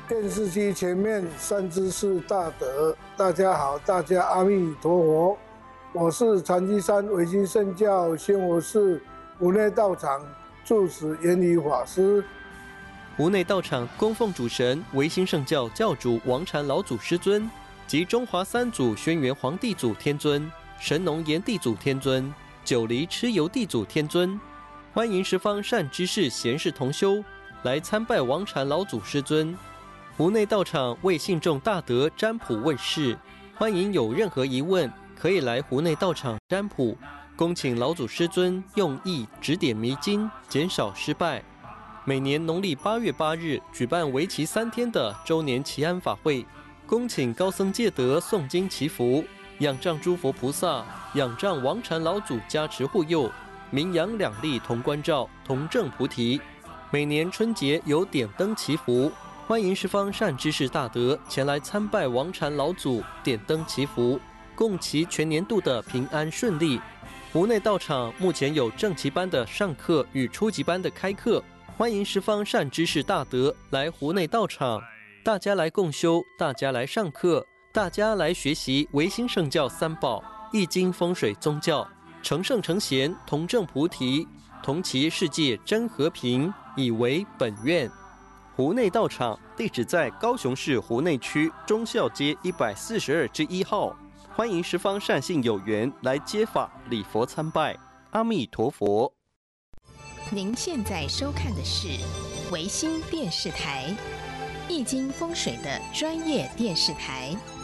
电视机前面善知识大德，大家好，大家阿弥陀佛。我是禅机山维新圣教宣佛寺湖内道场住持圆理法师。 湖内道场供奉主神维新圣教教主王禅老祖师尊及中华三祖轩辕皇帝祖天尊、神农炎帝祖天尊、九黎蚩尤帝祖天尊。欢迎十方善知识贤士同修来参拜王禅老祖师尊。湖内道场为信众大德占卜问事，欢迎有任何疑问可以来湖内道场占卜，恭请老祖师尊用意指点迷津，减少失败。每年农历8月8日举办为期3天的周年祈安法会，恭请高僧戒德诵经祈福，仰仗诸佛菩萨，仰仗王禅老祖加持护佑，名扬两利同关照，同证菩提。每年春节有点灯祈福，欢迎十方善知识大德前来参拜王禅老祖，点灯祈福，共祈全年度的平安顺利。湖内道场目前有正期班的上课与初级班的开课，欢迎十方善知识大德来湖内道场，大家来共修，大家来上课，大家来学习维新圣教三宝、易经风水宗教，成圣成贤，同证菩提，同祈世界真和平，以为本愿。湖内道场地址在高雄市湖内区忠孝街142-1号，欢迎十方善信有缘来接法礼佛参拜。阿弥陀佛。 您现在收看的是维新电视台，易经风水的专业电视台。